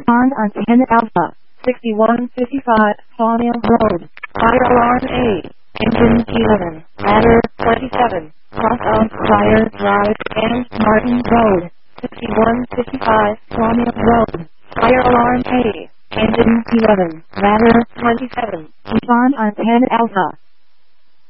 On Antenna Alpha, 6155, Colonial Road. Fire alarm A. Engine 11, ladder 27, cross of Fire Drive and Martin Road. 6155, Colonial Road. Fire alarm A. Engine 11, ladder 27. On Antenna Alpha.